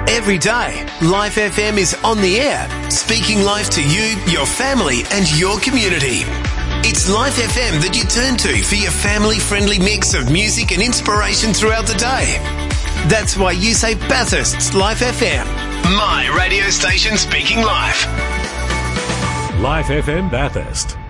Every day, Life FM is on the air, speaking life to you, your family and your community. It's Life FM that you turn to for your family-friendly mix of music and inspiration throughout the day. That's why you say Bathurst's Life FM, my radio station speaking life. Life FM Bathurst.